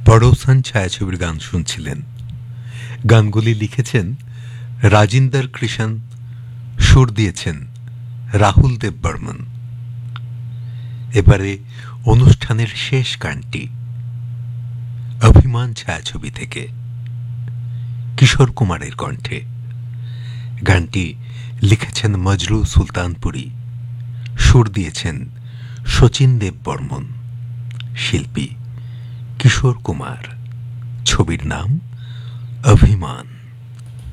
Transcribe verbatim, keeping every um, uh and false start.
পড়োসান ছায়াছবির গান শুনছিলেন। গানগুলি লিখেছেন রাজিন্দর কৃষ্ণ, সুর দিয়েছেন রাহুল দেব বর্মন। এবারে অনুষ্ঠানের শেষ গানটি অভিমান ছায়াছবি থেকে, কিশোর কুমারের কণ্ঠে। গানটি লিখেছেন মজরু সুলতানপুরী, সুর দিয়েছেন শচীন দেব বর্মন, শিল্পী কিশোর কুমার। ছবির নাম অভিমান।